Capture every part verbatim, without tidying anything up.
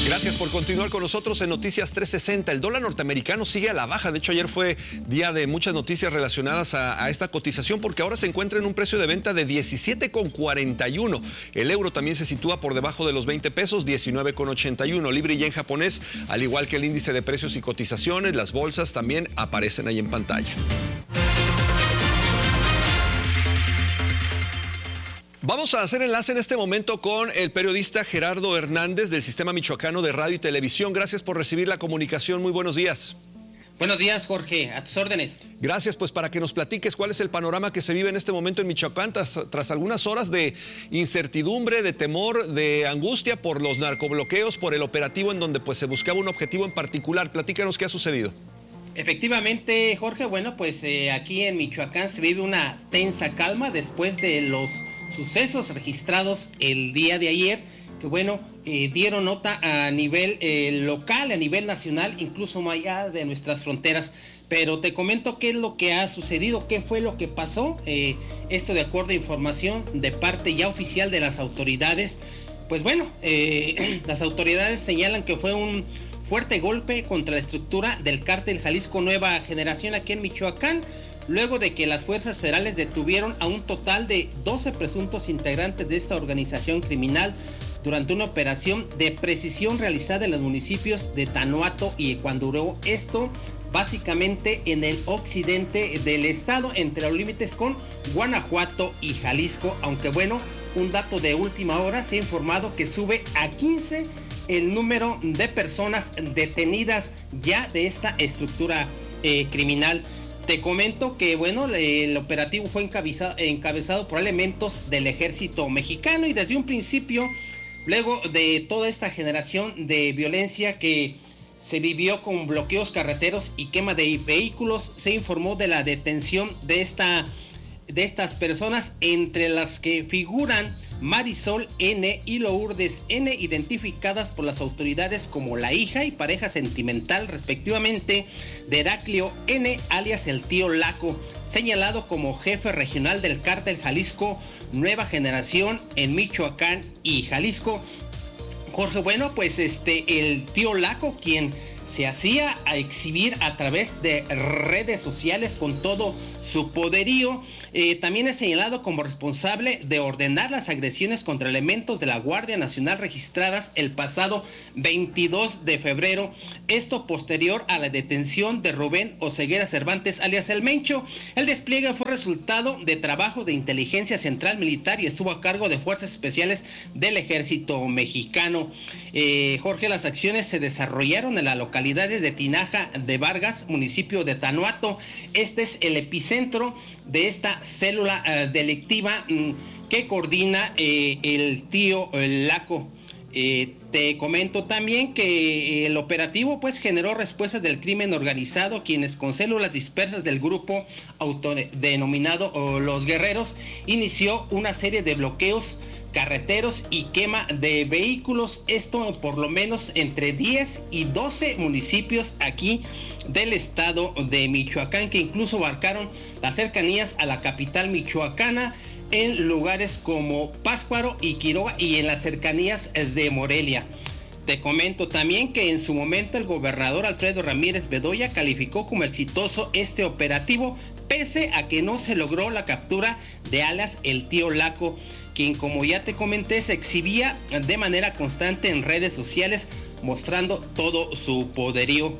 Gracias por continuar con nosotros en Noticias trescientos sesenta. El dólar norteamericano sigue a la baja. De hecho, ayer fue día de muchas noticias relacionadas a, a esta cotización porque ahora se encuentra en un precio de venta de diecisiete con cuarenta y uno. El euro también se sitúa por debajo de los veinte pesos, diecinueve con ochenta y uno. Libra y yen japonés, al igual que el índice de precios y cotizaciones, las bolsas también aparecen ahí en pantalla. Vamos a hacer enlace en este momento con el periodista Gerardo Hernández del Sistema Michoacano de Radio y Televisión. Gracias por recibir la comunicación. Muy buenos días. Buenos días, Jorge. A tus órdenes. Gracias, pues para que nos platiques cuál es el panorama que se vive en este momento en Michoacán tras, tras algunas horas de incertidumbre, de temor, de angustia por los narcobloqueos, por el operativo en donde pues se buscaba un objetivo en particular. Platícanos qué ha sucedido. Efectivamente, Jorge, bueno, pues eh, aquí en Michoacán se vive una tensa calma después de los sucesos registrados el día de ayer, que bueno, eh, dieron nota a nivel eh, local, a nivel nacional, incluso más allá de nuestras fronteras. Pero te comento qué es lo que ha sucedido, qué fue lo que pasó, eh, esto de acuerdo a información de parte ya oficial de las autoridades. Pues bueno, eh, las autoridades señalan que fue un fuerte golpe contra la estructura del cártel Jalisco Nueva Generación aquí en Michoacán, luego de que las fuerzas federales detuvieron a un total de doce presuntos integrantes de esta organización criminal durante una operación de precisión realizada en los municipios de Tanuato y Ecuanduró. Esto básicamente en el occidente del estado, entre los límites con Guanajuato y Jalisco, aunque bueno, un dato de última hora, se ha informado que sube a quince el número de personas detenidas ya de esta estructura eh, criminal. Te comento que, bueno, el operativo fue encabezado, encabezado por elementos del ejército mexicano y desde un principio, luego de toda esta generación de violencia que se vivió con bloqueos carreteros y quema de vehículos, se informó de la detención de, esta, de estas personas, entre las que figuran Marisol N. y Lourdes N., identificadas por las autoridades como la hija y pareja sentimental respectivamente de Heraclio N., alias el tío Laco, señalado como jefe regional del cártel Jalisco Nueva Generación en Michoacán y Jalisco. Jorge, bueno, pues este el tío Laco, quien se hacía a exhibir a través de redes sociales con todo su poderío, eh, también es señalado como responsable de ordenar las agresiones contra elementos de la Guardia Nacional registradas el pasado veintidós de febrero, esto posterior a la detención de Rubén Oseguera Cervantes, alias El Mencho. El despliegue fue resultado de trabajo de inteligencia central militar y estuvo a cargo de fuerzas especiales del ejército mexicano. Eh, Jorge, las acciones se desarrollaron en las localidades de Tinaja de Vargas, municipio de Tanuato. Este es el epicentro de esta célula uh, delictiva um, que coordina eh, el tío el Laco. Eh, te comento también que el operativo pues generó respuestas del crimen organizado, quienes con células dispersas del grupo autodenominado oh, Los Guerreros inició una serie de bloqueos carreteros y quema de vehículos, esto por lo menos entre diez y doce municipios aquí del estado de Michoacán, que incluso abarcaron las cercanías a la capital michoacana, en lugares como Pátzcuaro y Quiroga y en las cercanías de Morelia. Te comento también que en su momento el gobernador Alfredo Ramírez Bedoya calificó como exitoso este operativo, pese a que no se logró la captura de alias el tío Laco, quien, como ya te comenté, se exhibía de manera constante en redes sociales mostrando todo su poderío.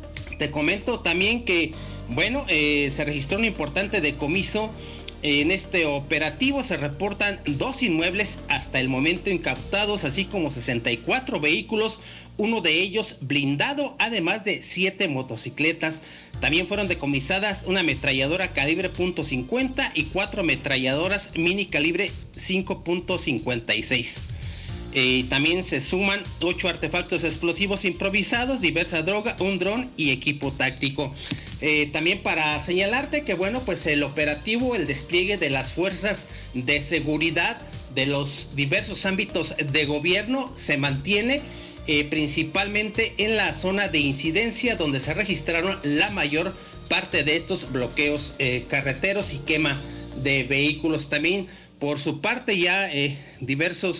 Te comento también que, bueno, eh, se registró un importante decomiso en este operativo. Se reportan dos inmuebles hasta el momento incautados, así como sesenta y cuatro vehículos, uno de ellos blindado, además de siete motocicletas. También fueron decomisadas una ametralladora calibre punto cincuenta y cuatro ametralladoras mini calibre cinco punto cincuenta y seis. Eh, también se suman ocho artefactos explosivos improvisados, diversa droga, un dron y equipo táctico. Eh, también para señalarte que, bueno, pues el operativo, el despliegue de las fuerzas de seguridad de los diversos ámbitos de gobierno se mantiene eh, principalmente en la zona de incidencia, donde se registraron la mayor parte de estos bloqueos eh, carreteros y quema de vehículos. También por su parte ya eh, diversos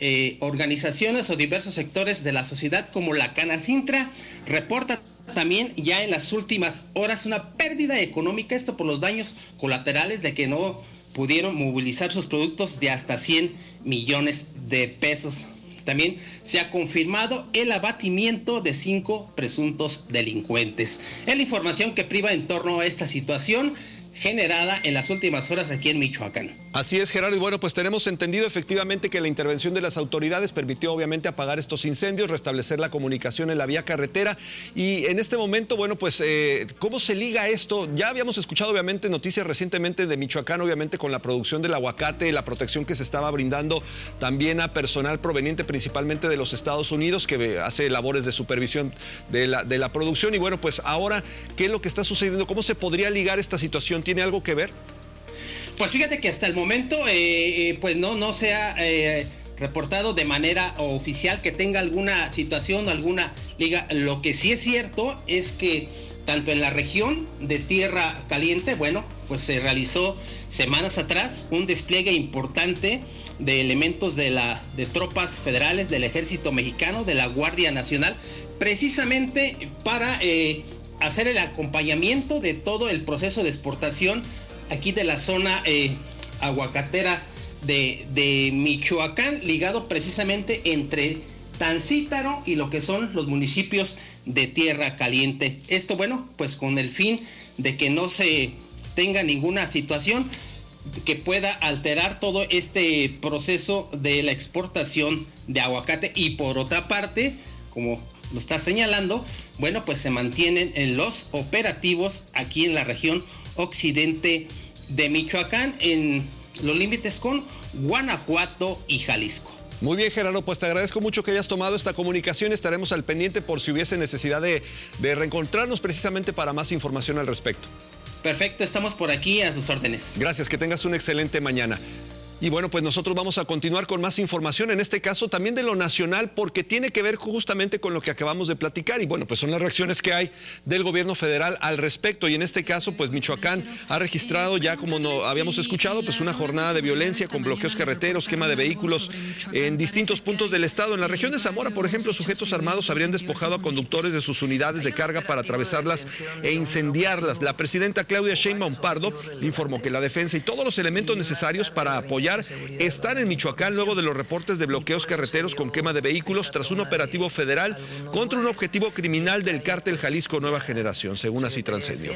eh, organizaciones o diversos sectores de la sociedad como la Canacintra reporta también ya en las últimas horas una pérdida económica, esto por los daños colaterales de que no pudieron movilizar sus productos de hasta cien millones de pesos. También se ha confirmado el abatimiento de cinco presuntos delincuentes. Es la información que priva en torno a esta situación generada en las últimas horas aquí en Michoacán. Así es, Gerardo, y bueno, pues tenemos entendido efectivamente que la intervención de las autoridades permitió obviamente apagar estos incendios, restablecer la comunicación en la vía carretera, y en este momento, bueno, pues eh, ¿cómo se liga esto? Ya habíamos escuchado obviamente noticias recientemente de Michoacán, obviamente con la producción del aguacate, la protección que se estaba brindando también a personal proveniente principalmente de los Estados Unidos que hace labores de supervisión de la, de la producción, y bueno, pues ahora, ¿qué es lo que está sucediendo? ¿Cómo se podría ligar esta situación? ¿Tiene algo que ver? Pues fíjate que hasta el momento eh, pues no, no se ha eh, reportado de manera oficial que tenga alguna situación o alguna liga. Lo que sí es cierto es que tanto en la región de Tierra Caliente, bueno, pues se realizó semanas atrás un despliegue importante de elementos de, la, de tropas federales, del Ejército Mexicano, de la Guardia Nacional, precisamente para eh, hacer el acompañamiento de todo el proceso de exportación aquí de la zona eh, aguacatera de, de Michoacán, ligado precisamente entre Tancítaro y lo que son los municipios de Tierra Caliente. Esto, bueno, pues con el fin de que no se tenga ninguna situación que pueda alterar todo este proceso de la exportación de aguacate. Y por otra parte, como lo está señalando, bueno, pues se mantienen en los operativos aquí en la región occidente de Michoacán, en los límites con Guanajuato y Jalisco. Muy bien, Gerardo, pues te agradezco mucho que hayas tomado esta comunicación. Estaremos al pendiente por si hubiese necesidad de, de reencontrarnos precisamente para más información al respecto. Perfecto, estamos por aquí a sus órdenes. Gracias, que tengas una excelente mañana. Y bueno, pues nosotros vamos a continuar con más información, en este caso también de lo nacional, porque tiene que ver justamente con lo que acabamos de platicar. Y bueno, pues son las reacciones que hay del gobierno federal al respecto. Y en este caso, pues Michoacán ha registrado ya, como no habíamos escuchado, pues una jornada de violencia con bloqueos carreteros, quema de vehículos en distintos puntos del estado. En la región de Zamora, por ejemplo, sujetos armados habrían despojado a conductores de sus unidades de carga para atravesarlas e incendiarlas. La presidenta Claudia Sheinbaum Pardo informó que la defensa y todos los elementos necesarios para apoyar están en Michoacán luego de los reportes de bloqueos carreteros con quema de vehículos tras un operativo federal contra un objetivo criminal del cártel Jalisco Nueva Generación, según así trascendió.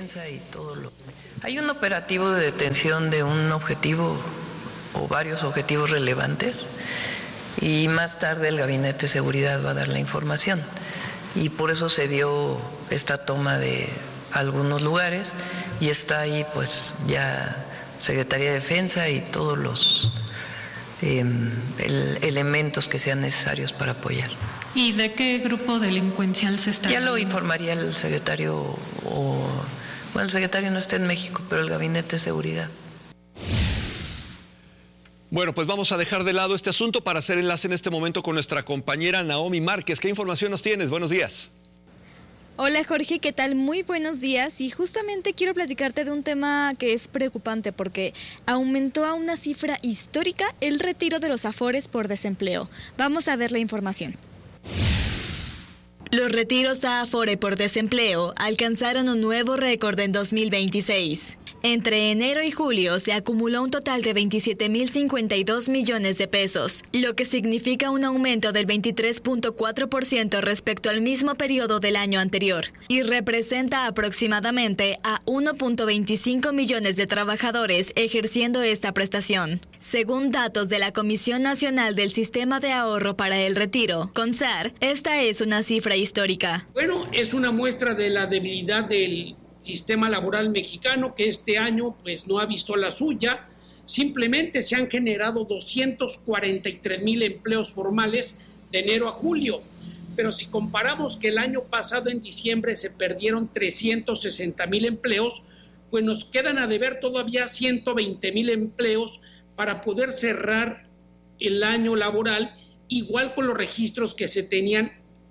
Hay un operativo de detención de un objetivo o varios objetivos relevantes y más tarde el Gabinete de Seguridad va a dar la información y por eso se dio esta toma de algunos lugares y está ahí pues ya Secretaría de Defensa y todos los eh, el, elementos que sean necesarios para apoyar. ¿Y de qué grupo delincuencial se está? Ya lo informaría el secretario, o bueno, el secretario no está en México, pero el Gabinete de Seguridad. Bueno, pues vamos a dejar de lado este asunto para hacer enlace en este momento con nuestra compañera Naomi Márquez. ¿Qué información nos tienes? Buenos días. Hola Jorge, ¿qué tal? Muy buenos días y justamente quiero platicarte de un tema que es preocupante porque aumentó a una cifra histórica el retiro de los afores por desempleo. Vamos a ver la información. Los retiros a Afore por desempleo alcanzaron un nuevo récord en dos mil veintiséis. Entre enero y julio se acumuló un total de veintisiete mil cincuenta y dos millones de pesos, lo que significa un aumento del veintitrés punto cuatro por ciento respecto al mismo periodo del año anterior, y representa aproximadamente a uno punto veinticinco millones de trabajadores ejerciendo esta prestación. Según datos de la Comisión Nacional del Sistema de Ahorro para el Retiro, CONSAR, esta es una cifra histórica. Bueno, es una muestra de la debilidad del sistema laboral mexicano, que este año pues no ha visto la suya. Simplemente se han generado doscientos cuarenta y tres mil empleos formales de enero a julio, pero si comparamos que el año pasado en diciembre se perdieron trescientos sesenta mil empleos, pues nos quedan a deber todavía ciento veinte mil empleos para poder cerrar el año laboral igual con los registros que se tenían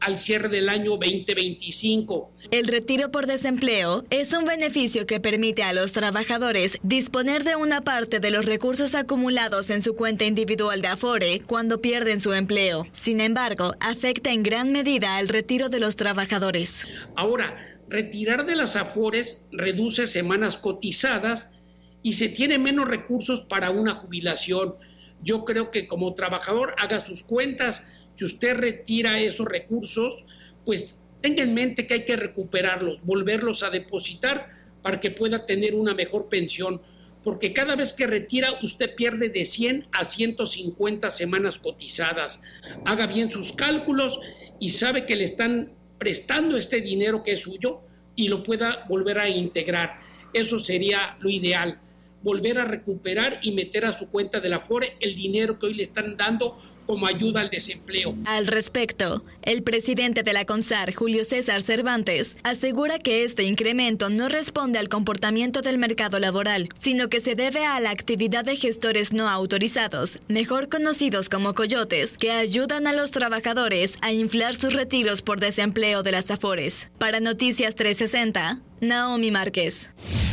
al cierre del año veinte veinticinco. El retiro por desempleo es un beneficio que permite a los trabajadores disponer de una parte de los recursos acumulados en su cuenta individual de Afore cuando pierden su empleo. Sin embargo, afecta en gran medida al retiro de los trabajadores. Ahora, retirar de las Afores reduce semanas cotizadas y se tiene menos recursos para una jubilación. Yo creo que como trabajador haga sus cuentas. Si usted retira esos recursos, pues tenga en mente que hay que recuperarlos, volverlos a depositar para que pueda tener una mejor pensión. Porque cada vez que retira, usted pierde de cien a ciento cincuenta semanas cotizadas. Haga bien sus cálculos y sabe que le están prestando este dinero que es suyo y lo pueda volver a integrar. Eso sería lo ideal, volver a recuperar y meter a su cuenta de la Afore el dinero que hoy le están dando como ayuda al desempleo. Al respecto, el presidente de la CONSAR, Julio César Cervantes, asegura que este incremento no responde al comportamiento del mercado laboral, sino que se debe a la actividad de gestores no autorizados, mejor conocidos como coyotes, que ayudan a los trabajadores a inflar sus retiros por desempleo de las Afores. Para Noticias trescientos sesenta, Naomi Márquez.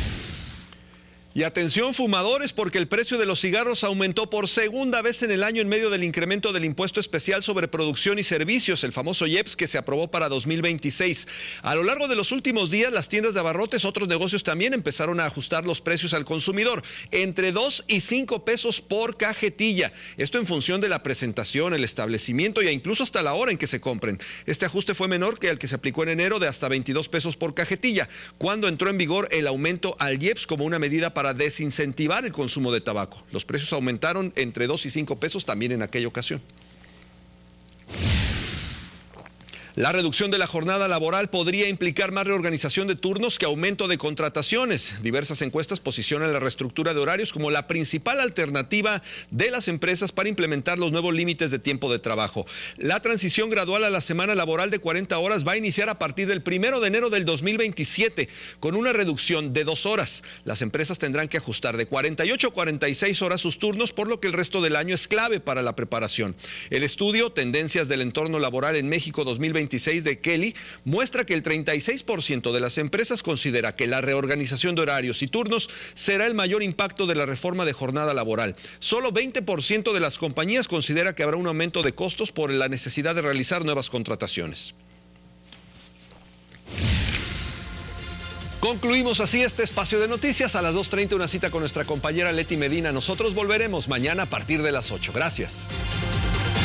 Y atención fumadores, porque el precio de los cigarros aumentó por segunda vez en el año en medio del incremento del impuesto especial sobre producción y servicios, el famoso I E P S, que se aprobó para dos mil veintiséis. A lo largo de los últimos días, las tiendas de abarrotes, otros negocios también empezaron a ajustar los precios al consumidor, entre dos y cinco pesos por cajetilla. Esto en función de la presentación, el establecimiento e incluso hasta la hora en que se compren. Este ajuste fue menor que el que se aplicó en enero, de hasta veintidós pesos por cajetilla, cuando entró en vigor el aumento al I E P S como una medida para para desincentivar el consumo de tabaco. Los precios aumentaron entre dos y cinco pesos también en aquella ocasión. La reducción de la jornada laboral podría implicar más reorganización de turnos que aumento de contrataciones. Diversas encuestas posicionan la reestructura de horarios como la principal alternativa de las empresas para implementar los nuevos límites de tiempo de trabajo. La transición gradual a la semana laboral de cuarenta horas va a iniciar a partir del primero de enero del dos mil veintisiete, con una reducción de dos horas. Las empresas tendrán que ajustar de cuarenta y ocho a cuarenta y seis horas sus turnos, por lo que el resto del año es clave para la preparación. El estudio Tendencias del entorno laboral en México dos mil veintiséis de Kelly muestra que el treinta y seis por ciento de las empresas considera que la reorganización de horarios y turnos será el mayor impacto de la reforma de jornada laboral. Solo veinte por ciento de las compañías considera que habrá un aumento de costos por la necesidad de realizar nuevas contrataciones. Concluimos así este espacio de noticias. A las dos treinta una cita con nuestra compañera Leti Medina. Nosotros volveremos mañana a partir de las ocho. Gracias.